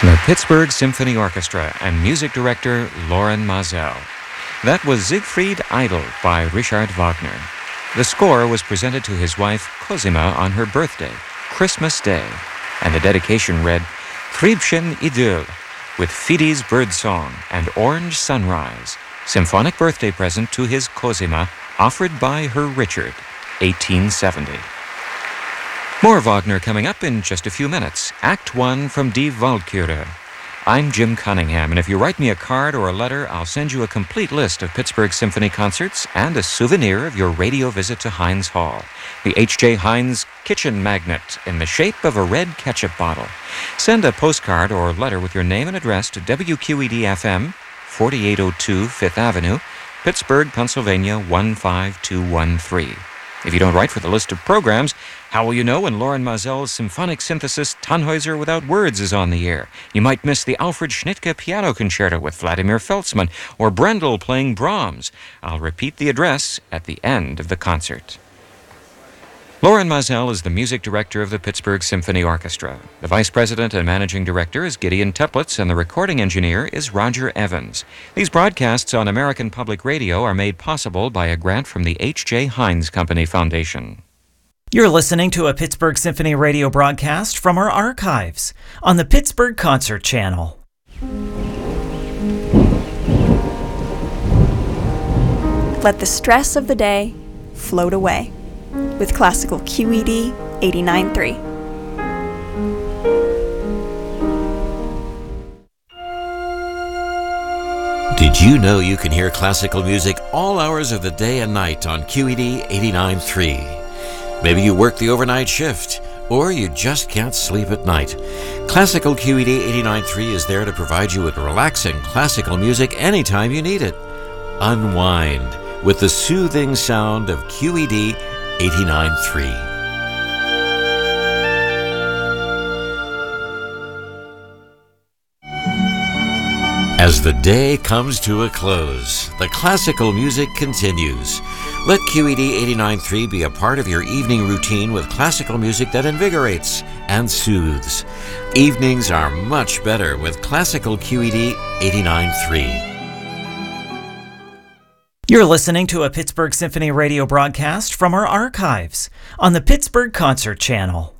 The Pittsburgh Symphony Orchestra and music director Loren Maazel. That was Siegfried Idle by Richard Wagner. The score was presented to his wife Cosima on her birthday, Christmas Day, and the dedication read, Triebchen Idyll, with Fidi's Bird Song and Orange Sunrise, symphonic birthday present to his Cosima, offered by her Richard, 1870. More Wagner coming up in just a few minutes. Act 1 from Die Walküre. I'm Jim Cunningham, and if you write me a card or a letter, I'll send you a complete list of Pittsburgh Symphony concerts and a souvenir of your radio visit to Heinz Hall, the H.J. Heinz kitchen magnet in the shape of a red ketchup bottle. Send a postcard or letter with your name and address to WQED-FM, 4802 Fifth Avenue, Pittsburgh, Pennsylvania, 15213. If you don't write for the list of programs, how will you know when Loren Maazel's symphonic synthesis Tannhäuser Without Words is on the air? You might miss the Alfred Schnittke Piano Concerto with Vladimir Feltzman or Brendel playing Brahms. I'll repeat the address at the end of the concert. Loren Maazel is the music director of the Pittsburgh Symphony Orchestra. The vice president and managing director is Gideon Teplitz, and the recording engineer is Roger Evans. These broadcasts on American Public Radio are made possible by a grant from the H.J. Heinz Company Foundation. You're listening to a Pittsburgh Symphony radio broadcast from our archives on the Pittsburgh Concert Channel. Let the stress of the day float away with classical QED 89.3. Did you know you can hear classical music all hours of the day and night on QED 89.3? Maybe you work the overnight shift, or you just can't sleep at night. Classical QED 89.3 is there to provide you with relaxing classical music anytime you need it. Unwind with the soothing sound of QED 89.3. As the day comes to a close, the classical music continues. Let QED 89.3 be a part of your evening routine with classical music that invigorates and soothes. Evenings are much better with classical QED 89.3. You're listening to a Pittsburgh Symphony radio broadcast from our archives on the Pittsburgh Concert Channel.